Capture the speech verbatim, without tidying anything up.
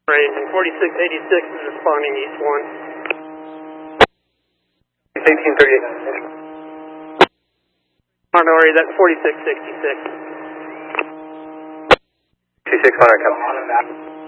range, and forty-six eighty-six is responding east one. eighteen thirty-eight. Honore, that's forty-six sixty-six. sixty-six hundred, come.